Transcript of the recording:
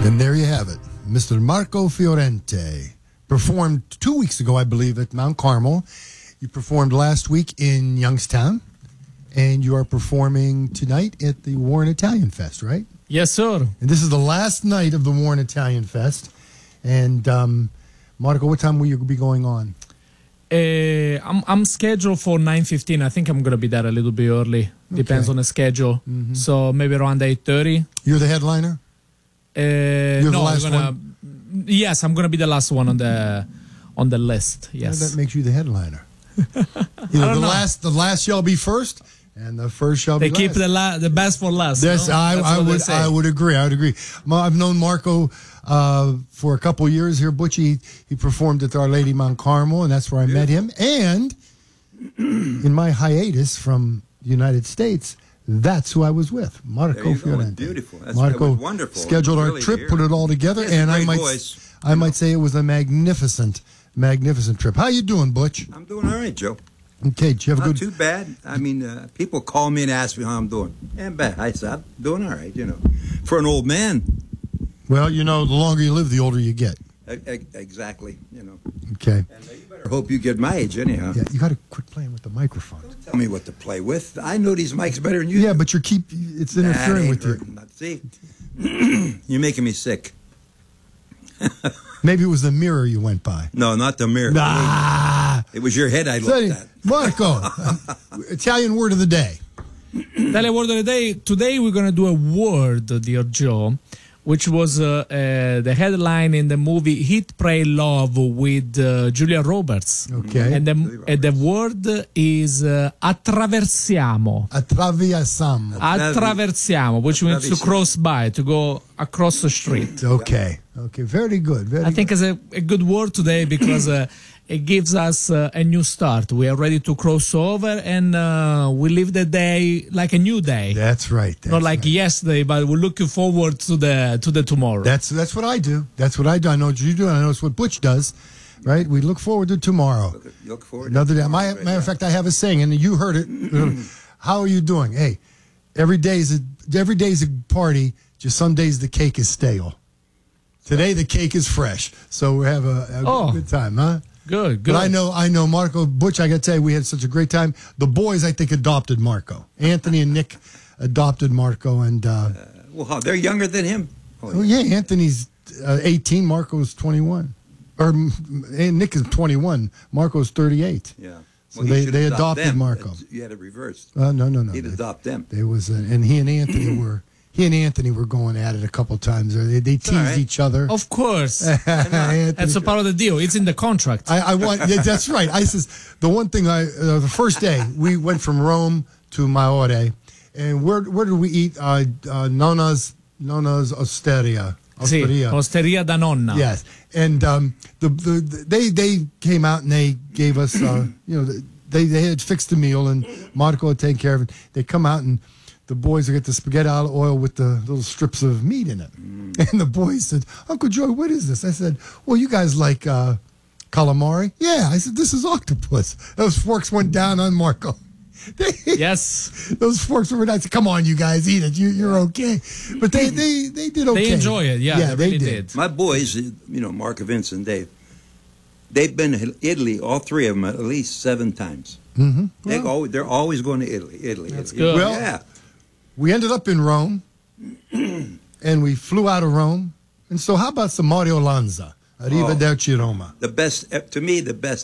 And there you have it. Mr. Marco Fiorente performed 2 weeks ago, I believe, at Mount Carmel. You performed last week in Youngstown. And you are performing tonight at the Warren Italian Fest, right? Yes, sir. And this is the last night of the Warren Italian Fest. And, Marco, what time will you be going on? I'm scheduled for 9:15. I think I'm going to be there a little bit early. Depends on the schedule. Mm-hmm. So maybe around 8:30. You're the headliner? You're the last one? Yes, I'm going to be the last one on the list. Yes. Well, that makes you the headliner. The last shall be first, and the first shall be last. They keep the best for last. Yes, no? I would agree. I've known Marco for a couple years here. Butchie, he performed at Our Lady Mount Carmel, and that's where I met him. And in my hiatus from the United States, that's who I was with, Marco Fiorente. Beautiful. That Marco was wonderful. Scheduled our trip, put it all together, and I might say it was a magnificent trip. How you doing, Butch? I'm doing all right, Joe. Okay, did you have a good... Not too bad. I mean, people call me and ask me how I'm doing. And bad. I said, I'm doing all right, for an old man. Well, the longer you live, the older you get. Exactly, Okay. And you better hope you get my age anyhow. Yeah, you got to quit playing with the microphone. Don't tell me what to play with. I know these mics better than you. Yeah, but it's interfering with you. See, you're making me sick. Maybe it was the mirror you went by. No, not the mirror. Nah. It was your head I looked at. Marco, Italian word of the day. Italian word of the day. Today we're going to do a word, dear Joe, which was the headline in the movie Hit, Pray, Love with Julia Roberts. Okay. And the word is attraversiamo. Attraversiamo, which means to cross by, to go across the street. Okay. Very good. I think it's a good word today because it gives us a new start. We are ready to cross over, and we live the day like a new day. That's right. Not like yesterday, but we're looking forward to the tomorrow. That's what I do. I know what you do, and I know it's what Butch does. Right? We look forward to tomorrow. Look forward. Another day. Matter of fact, I have a saying, and you heard it. How are you doing? Hey, every day is a party. Just some days the cake is stale. Today the cake is fresh, so we have a good time, huh? Good. But I know, Marco, Butch, I got to tell you, we had such a great time. The boys, I think, adopted Marco. Anthony and Nick adopted Marco. And they're younger than him. Anthony's 18, Marco's 21. Nick is 21, Marco's 38. Yeah. So they adopted Marco. You had it reversed. No. He'd adopt them. There was, and he and Anthony were going at it a couple times. They teased each other. Of course. That's a part of the deal. It's in the contract. That's right. I says the one thing the first day we went from Rome to Maore, and where did we eat? Nonna's Osteria. Osteria da Nonna. Yes, and they came out and they gave us they had fixed the meal and Marco had taken care of it. They come out and the boys would get the spaghetti olive oil with the little strips of meat in it. And the boys said, Uncle Joey, what is this? I said, well, you guys like calamari? Yeah. I said, this is octopus. Those forks went down on Marco. Yes. Those forks were nice. Come on, you guys, eat it. You're okay. But they did okay. They enjoy it. Yeah, they really did. My boys, Mark, Vince, and Dave, they've been to Italy, all three of them, at least 7 times. Mm-hmm. They're always going to Italy. That's good. Well, yeah. We ended up in Rome, and we flew out of Rome. And so how about some Mario Lanza? Arrivederci Roma. The best